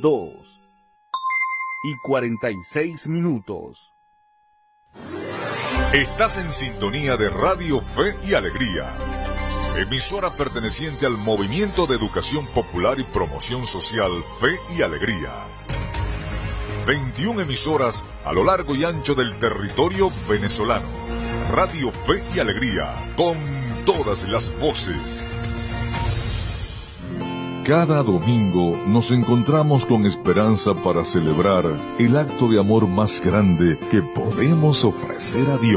2:46. Estás en sintonía de Radio Fe y Alegría, emisora perteneciente al Movimiento de Educación Popular y Promoción Social Fe y Alegría. 21 emisoras a lo largo y ancho del territorio venezolano. Radio Fe y Alegría, con todas las voces. Cada domingo nos encontramos con esperanza para celebrar el acto de amor más grande que podemos ofrecer a Dios.